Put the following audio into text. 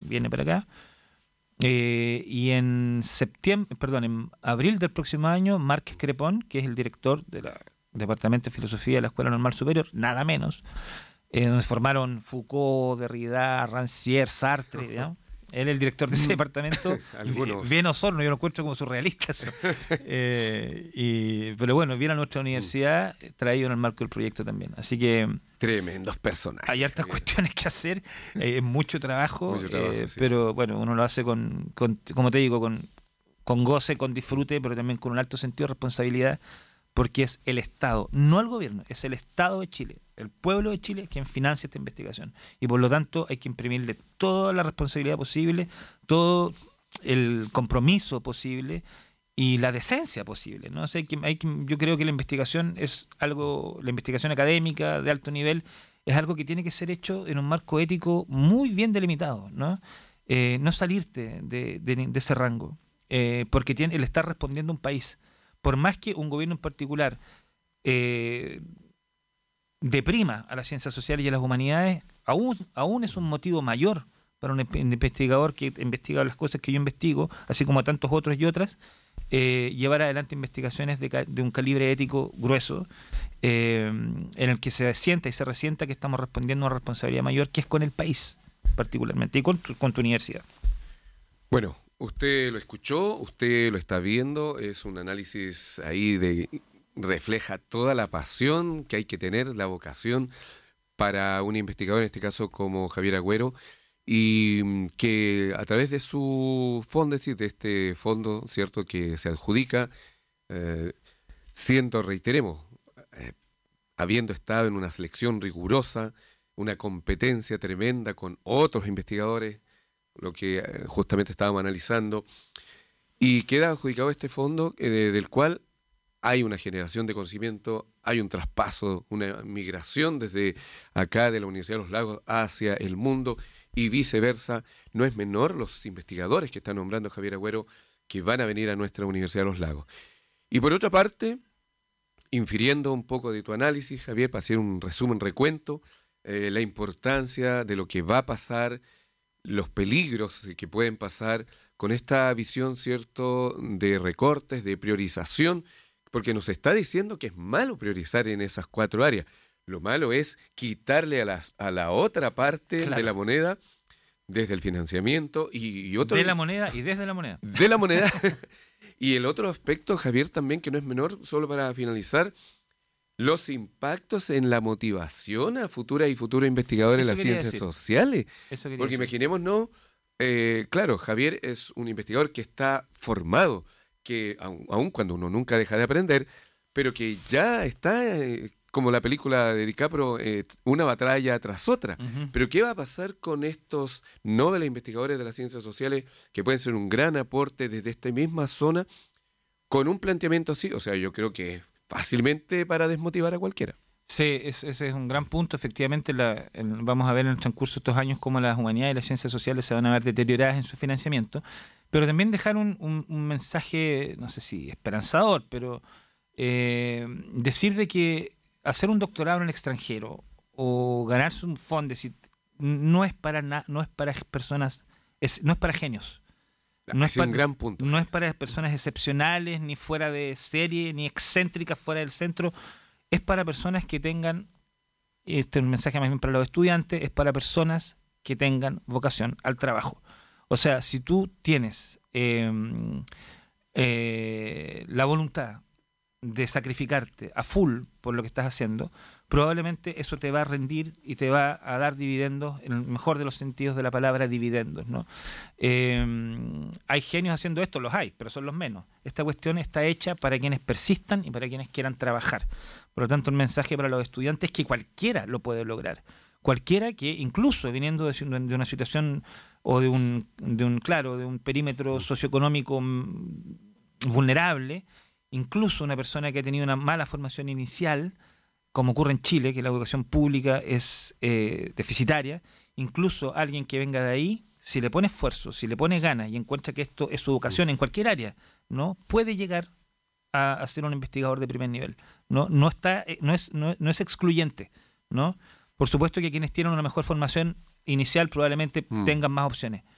viene para acá. Y en abril del próximo año, Marc Crepon, que es el director del Departamento de Filosofía de la Escuela Normal Superior, nada menos, donde se formaron Foucault, Derrida, Rancière, Sartre, ¿no? Él es el director de ese departamento. Bien Osorno, yo lo encuentro como surrealista. Pero bueno, viene a nuestra universidad, traído en el marco del proyecto también. Así que tremendos personajes. hay hartas cuestiones que hacer, mucho trabajo, sí. Pero bueno, uno lo hace con como te digo, con goce, con disfrute, pero también con un alto sentido de responsabilidad, porque es el Estado, no el gobierno, es el Estado de Chile, el pueblo de Chile quien financia esta investigación. Y por lo tanto hay que imprimirle toda la responsabilidad posible, todo el compromiso posible y la decencia posible, ¿no? O sea, yo creo que la investigación la investigación académica de alto nivel es algo que tiene que ser hecho en un marco ético muy bien delimitado, ¿no? No salirte de ese rango, porque el estar respondiendo a un país. Por más que un gobierno en particular deprima a las ciencias sociales y a las humanidades, aún es un motivo mayor para un investigador que investiga las cosas que yo investigo, así como a tantos otros y otras, llevar adelante investigaciones de un calibre ético grueso, en el que se sienta y se resienta que estamos respondiendo a una responsabilidad mayor, que es con el país particularmente y con tu universidad. Bueno, usted lo escuchó, usted lo está viendo, es un análisis ahí refleja toda la pasión que hay que tener, la vocación para un investigador, en este caso como Javier Agüero, y que a través de su fondo, es decir, de este fondo, ¿cierto?, que se adjudica, reiteremos, habiendo estado en una selección rigurosa, una competencia tremenda con otros investigadores, lo que justamente estábamos analizando, y queda adjudicado este fondo del cual hay una generación de conocimiento, hay un traspaso, una migración desde acá de la Universidad de los Lagos hacia el mundo y viceversa. No es menor los investigadores que está nombrando Javier Agüero que van a venir a nuestra Universidad de los Lagos. Y por otra parte, infiriendo un poco de tu análisis, Javier, para hacer un resumen, recuento, la importancia de lo que va a pasar, los peligros que pueden pasar con esta visión, ¿cierto?, de recortes, de priorización, porque nos está diciendo que es malo priorizar en esas 4 áreas. Lo malo es quitarle a la otra parte, claro, de la moneda, desde el financiamiento y otro... De la moneda y desde la moneda. De la moneda. Y el otro aspecto, Javier, también, que no es menor, solo para finalizar, los impactos en la motivación a futuras y futuros investigadores de las ciencias sociales. Porque imaginémonos, claro, Javier es un investigador que está formado, que aun cuando uno nunca deja de aprender, pero que ya está, como la película de DiCaprio, una batalla tras otra. Uh-huh. Pero ¿qué va a pasar con estos nobles investigadores de las ciencias sociales que pueden ser un gran aporte desde esta misma zona con un planteamiento así? O sea, yo creo que fácilmente para desmotivar a cualquiera. Sí, ese es un gran punto. Efectivamente, vamos a ver en el transcurso de estos años cómo las humanidades y las ciencias sociales se van a ver deterioradas en su financiamiento, pero también dejar un mensaje, no sé si esperanzador, pero decir de que hacer un doctorado en el extranjero o ganarse un fondo no es para personas, no es para genios. No es un gran punto. No es para personas excepcionales, ni fuera de serie, ni excéntricas fuera del centro. Es para personas que tengan, este es un mensaje más bien para los estudiantes, es para personas que tengan vocación al trabajo. O sea, si tú tienes la voluntad de sacrificarte a full por lo que estás haciendo, probablemente eso te va a rendir y te va a dar dividendos, en el mejor de los sentidos de la palabra, dividendos, ¿no? Hay genios haciendo esto, los hay, pero son los menos. Esta cuestión está hecha para quienes persistan y para quienes quieran trabajar. Por lo tanto, el mensaje para los estudiantes es que cualquiera lo puede lograr. Cualquiera que, incluso viniendo de una situación o de un perímetro socioeconómico vulnerable, incluso una persona que ha tenido una mala formación inicial, como ocurre en Chile, que la educación pública es deficitaria, incluso alguien que venga de ahí, si le pone esfuerzo, si le pone ganas y encuentra que esto es su vocación en cualquier área, ¿no?, puede llegar a ser un investigador de primer nivel. No es excluyente, ¿no? Por supuesto que quienes tienen una mejor formación inicial probablemente tengan más opciones,